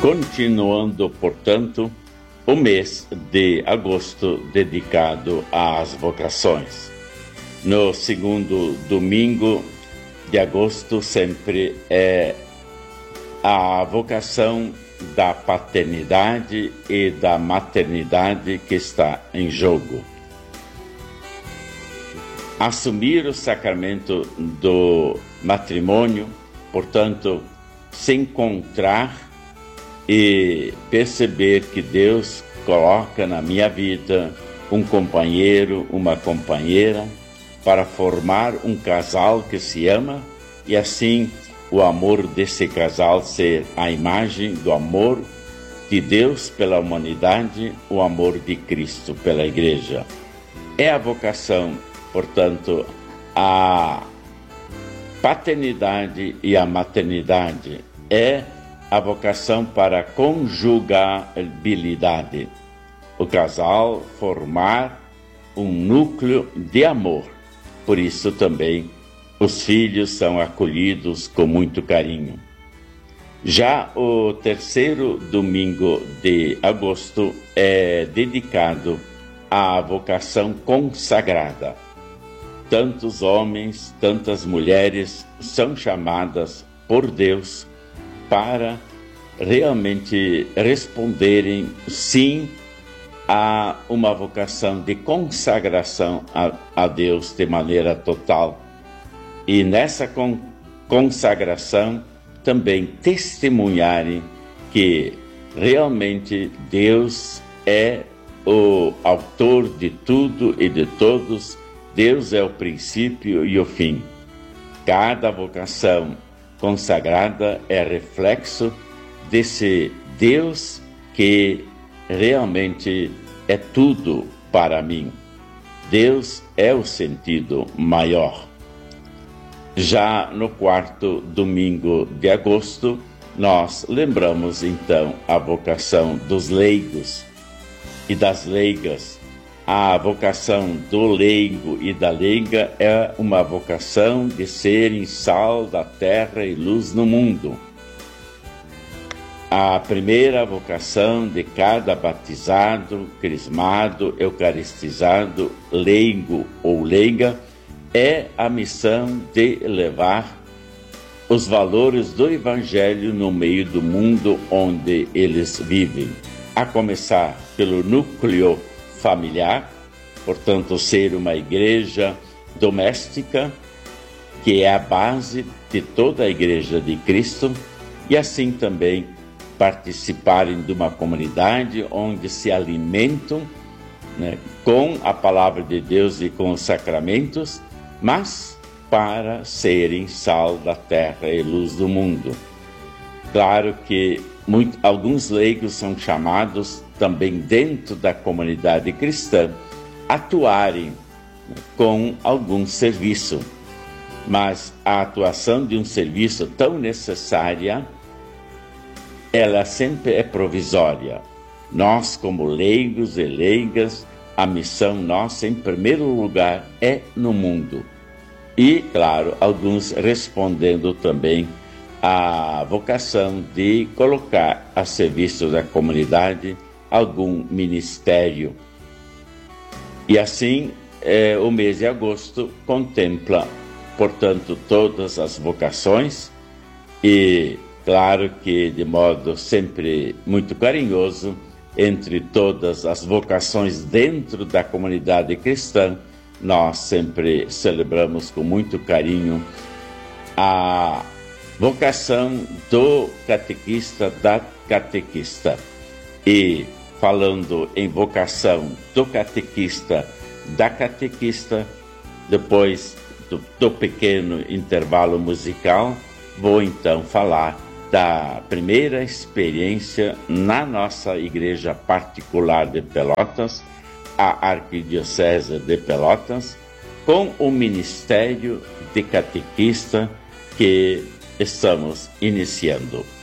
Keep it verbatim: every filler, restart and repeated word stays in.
Continuando, portanto, o mês de agosto dedicado às vocações. No segundo domingo de agosto sempre é a vocação da paternidade e da maternidade que está em jogo. Assumir o sacramento do matrimônio, portanto, se encontrar e perceber que Deus coloca na minha vida um companheiro, uma companheira, para formar um casal que se ama e assim o amor desse casal ser a imagem do amor de Deus pela humanidade, o amor de Cristo pela Igreja. É a vocação, portanto, a paternidade e a maternidade é a vocação para conjugabilidade. O casal formar um núcleo de amor. Por isso também os filhos são acolhidos com muito carinho. Já o terceiro domingo de agosto é dedicado à vocação consagrada. Tantos homens, tantas mulheres são chamadas por Deus para realmente responderem sim a uma vocação de consagração a, a Deus de maneira total. E nessa con consagração também testemunharem que realmente Deus é o autor de tudo e de todos, Deus é o princípio e o fim. Cada vocação consagrada é reflexo desse Deus que realmente é tudo para mim. Deus é o sentido maior. Já no quarto domingo de agosto, nós lembramos então a vocação dos leigos e das leigas. A vocação do leigo e da leiga é uma vocação de serem sal da terra e luz no mundo. A primeira vocação de cada batizado, crismado, eucaristizado, leigo ou leiga é a missão de levar os valores do Evangelho no meio do mundo onde eles vivem. A começar pelo núcleo familiar, portanto, ser uma igreja doméstica, que é a base de toda a Igreja de Cristo, e assim também participarem de uma comunidade onde se alimentam, né, com a palavra de Deus e com os sacramentos, mas para serem sal da terra e luz do mundo. Claro que muito, alguns leigos são chamados também dentro da comunidade cristã atuarem com algum serviço, mas a atuação de um serviço tão necessária, ela sempre é provisória. Nós, como leigos e leigas, a missão nossa, em primeiro lugar, é no mundo. E, claro, alguns respondendo também à vocação de colocar a serviço da comunidade algum ministério. E assim, eh, o mês de agosto contempla, portanto, todas as vocações e, claro que de modo sempre muito carinhoso, entre todas as vocações dentro da comunidade cristã, nós sempre celebramos com muito carinho a vocação do catequista, da catequista. E falando em vocação do catequista, da catequista, depois do, do pequeno intervalo musical, vou então falar da primeira experiência na nossa igreja particular de Pelotas, a Arquidiocese de Pelotas, com o ministério de catequista que estamos iniciando.